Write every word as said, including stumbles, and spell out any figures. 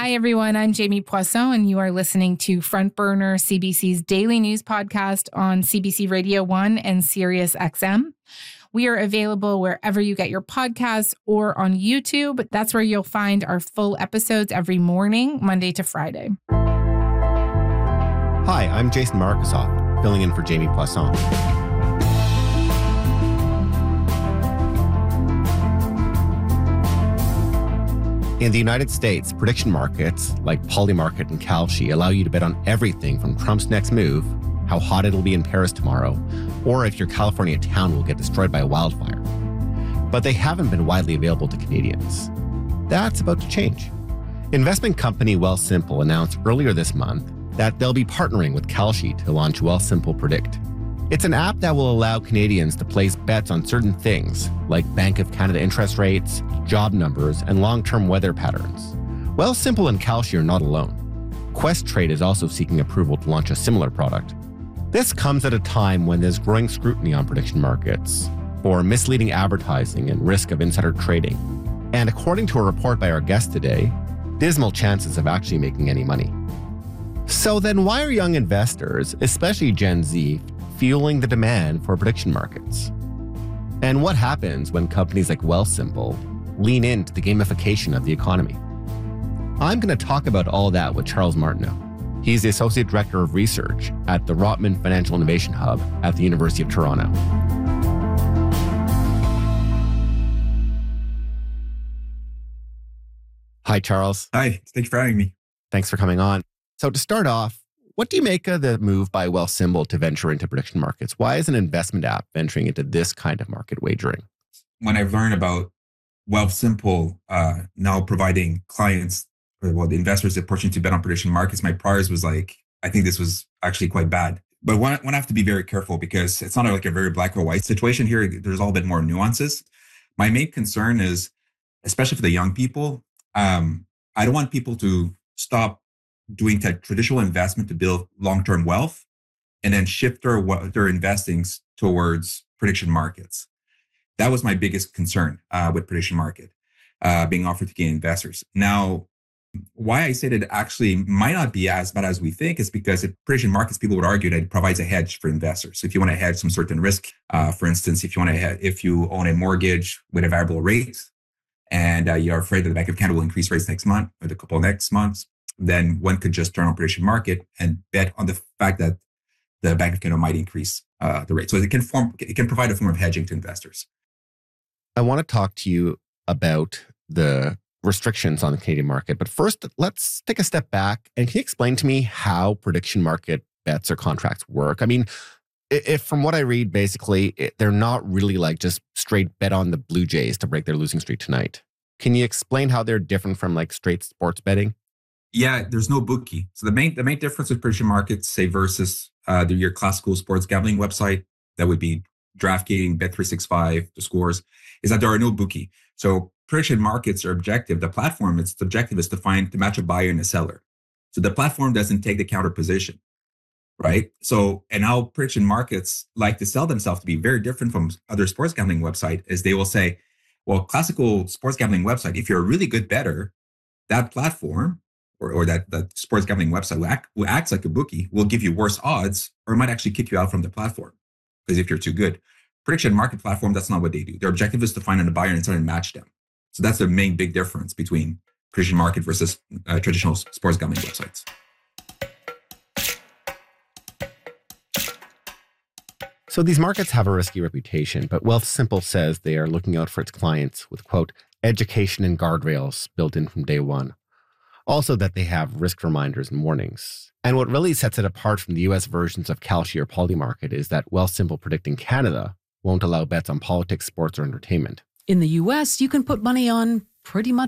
Hi, everyone. I'm Jamie Poisson, and you are listening to Front Burner, C B C's daily news podcast on C B C Radio one and Sirius X M. We are available wherever you get your podcasts or on YouTube. That's where you'll find our full episodes every morning, Monday to Friday. Hi, I'm Jason Markusoff, filling in for Jamie Poisson. In the United States, prediction markets like Polymarket and Kalshi allow you to bet on everything from Trump's next move, how hot it'll be in Paris tomorrow, or if your California town will get destroyed by a wildfire. But they haven't been widely available to Canadians. That's about to change. Investment company Wealthsimple announced earlier this month that they'll be partnering with Kalshi to launch Wealthsimple Predict. It's an app that will allow Canadians to place bets on certain things, like Bank of Canada interest rates, job numbers, and long-term weather patterns. Wealthsimple and Kalshi are not alone. Questrade is also seeking approval to launch a similar product. This comes at a time when there's growing scrutiny on prediction markets for misleading advertising and risk of insider trading. And according to a report by our guest today, dismal chances of actually making any money. So then why are young investors, especially Gen Z, fueling the demand for prediction markets? And what happens when companies like Wealthsimple lean into the gamification of the economy? I'm going to talk about all that with Charles Martineau. He's the Associate Director of Research at the Rotman Financial Innovation Hub at the University of Toronto. Hi, Charles. Hi, thanks for having me. Thanks for coming on. So to start off, what do you make of the move by Wealthsimple to venture into prediction markets? Why is an investment app venturing into this kind of market wagering? When I've learned about Wealthsimple uh, now providing clients, or well, the investors the opportunity to bet on prediction markets, my priors was like, I think this was actually quite bad. But one, one I have to be very careful because it's not like a very black or white situation here. There's a little bit more nuances. My main concern is, especially for the young people, um, I don't want people to stop doing tech, traditional investment to build long-term wealth and then shift their, their investings towards prediction markets. That was my biggest concern uh, with prediction market uh, being offered to gain investors. Now, why I say that it actually might not be as bad as we think is because at prediction markets, people would argue that it provides a hedge for investors. So if you want to hedge some certain risk, uh, for instance, if you want to hedge, if you own a mortgage with a variable rate and uh, you're afraid that the Bank of Canada will increase rates next month or the couple of next months, then one could just turn on prediction market and bet on the fact that the Bank of Canada might increase uh, the rate. So it can form, it can provide a form of hedging to investors. I want to talk to you about the restrictions on the Canadian market. But first, let's take a step back. And can you explain to me how prediction market bets or contracts work? I mean, if from what I read, basically, it, they're not really like just straight bet on the Blue Jays to break their losing streak tonight. Can you explain how they're different from like straight sports betting? Yeah, there's no bookie. So the main the main difference with prediction markets, say versus uh, the, your classical sports gambling website, that would be DraftKings, Bet three sixty-five, the scores, is that there are no bookie. So prediction markets are objective. The platform, its objective is to find to match a buyer and a seller. So the platform doesn't take the counter position, right? So and how prediction markets like to sell themselves to be very different from other sports gambling website is they will say, well, classical sports gambling website, if you're a really good bettor, that platform or, or that, that sports gambling website will act, will act like a bookie, will give you worse odds, or it might actually kick you out from the platform because if you're too good. Prediction market platform, that's not what they do. Their objective is to find a buyer and try and match them. So that's the main big difference between prediction market versus uh, traditional sports gambling websites. So these markets have a risky reputation, but Wealthsimple says they are looking out for its clients with, quote, education and guardrails built in from day one. Also that they have risk reminders and warnings. And what really sets it apart from the U S versions of Kalshi or Polymarket is that Wealthsimple Predict in Canada won't allow bets on politics, sports, or entertainment. In the U S, you can put money on pretty much